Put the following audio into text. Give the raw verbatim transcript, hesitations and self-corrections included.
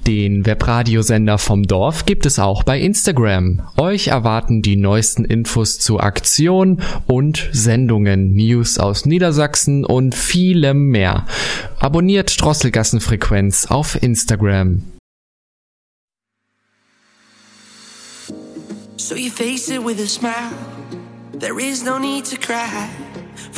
Den Webradiosender vom Dorf gibt es auch bei Instagram. Euch erwarten die neuesten Infos zu Aktionen und Sendungen, News aus Niedersachsen und vielem mehr. Abonniert Drosselgassenfrequenz auf Instagram. So you face it with a smile. There is no need to cry.